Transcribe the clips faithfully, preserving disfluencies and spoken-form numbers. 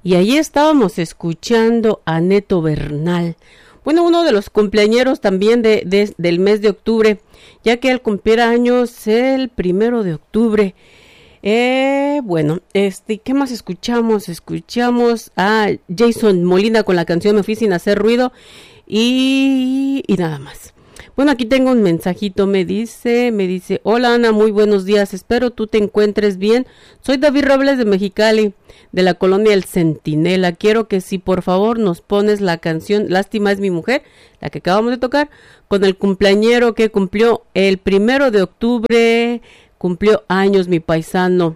y ahí estábamos escuchando a Neto Bernal. Bueno, uno de los cumpleañeros también de, de, del mes de octubre, ya que él cumpliera años el primero de octubre. Eh, bueno, este, ¿qué más escuchamos? Escuchamos a Jason Molina con la canción Me Fui Sin Hacer Ruido y, y nada más. Bueno, aquí tengo un mensajito, me dice, me dice, hola Ana, muy buenos días, espero tú te encuentres bien. Soy David Robles de Mexicali, de la colonia El Centinela. Quiero que si por favor nos pones la canción Lástima es mi mujer, la que acabamos de tocar, con el cumpleañero que cumplió el primero de octubre, cumplió años mi paisano.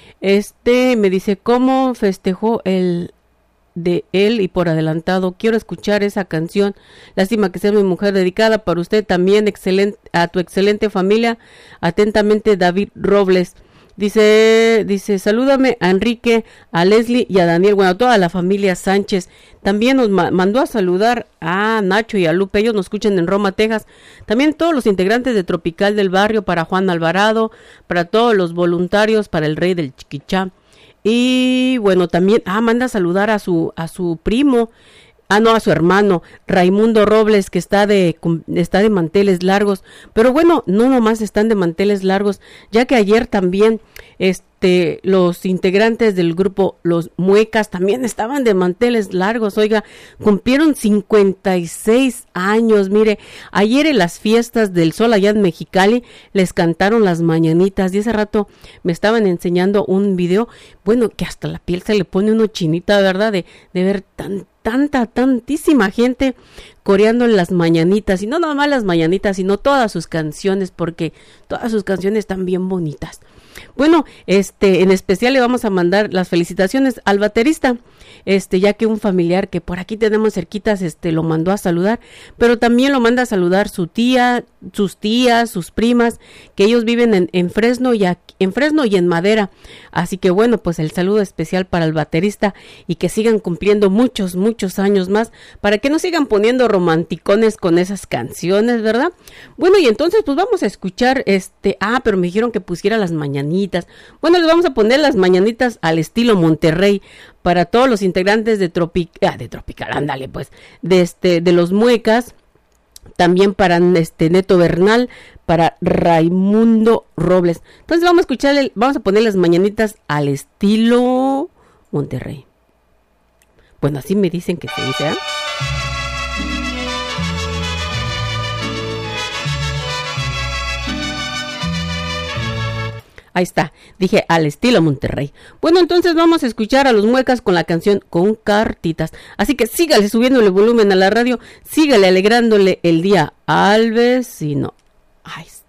Este me dice, ¿cómo festejó el de él y por adelantado? Quiero escuchar esa canción, Lástima que sea mi mujer, dedicada para usted también, excelente, a tu excelente familia, atentamente David Robles. Dice, dice, salúdame a Enrique, a Leslie y a Daniel, bueno, a toda la familia Sánchez. También nos ma- mandó a saludar a Nacho y a Lupe, ellos nos escuchan en Roma, Texas. También todos los integrantes de Tropical del Barrio, para Juan Alvarado, para todos los voluntarios, para el Rey del Chiquichá. Y bueno, también, ah, manda a saludar a su, a su primo, ah, no, a su hermano, Raimundo Robles, que está de, está de manteles largos. Pero bueno, no nomás están de manteles largos, ya que ayer también, este, los integrantes del grupo Los Muecas también estaban de manteles largos, oiga, cumplieron cincuenta y seis años, mire, ayer en las fiestas del Sol allá en Mexicali, les cantaron las mañanitas, y ese rato me estaban enseñando un video, bueno, que hasta la piel se le pone uno chinita, ¿verdad?, de, de ver tan tanta, tantísima gente coreando las mañanitas, y no nada más las mañanitas, sino todas sus canciones, porque todas sus canciones están bien bonitas. Bueno, este, en especial le vamos a mandar las felicitaciones al baterista, este, ya que un familiar que por aquí tenemos cerquitas, este, lo mandó a saludar, pero también lo manda a saludar su tía, sus tías, sus primas, que ellos viven en, en Fresno y aquí, en Fresno y en Madera. Así que bueno, pues el saludo especial para el baterista y que sigan cumpliendo muchos, muchos años más, para que no sigan poniendo romanticones con esas canciones, ¿verdad? Bueno, y entonces pues vamos a escuchar este, ah, pero me dijeron que pusiera las mañanitas. Bueno, les vamos a poner las mañanitas al estilo Monterrey para todos los integrantes de Tropical, ah, de Tropical, ándale pues, de este, de los Muecas, también para este Neto Bernal, para Raimundo Robles. Entonces vamos a escuchar, vamos a poner las mañanitas al estilo Monterrey. Bueno, así me dicen que se dice, ¿eh? Ahí está, dije al estilo Monterrey. Bueno, entonces vamos a escuchar a los Muecas con la canción Con Cartitas. Así que sígale subiéndole volumen a la radio, sígale alegrándole el día al vecino. Ay,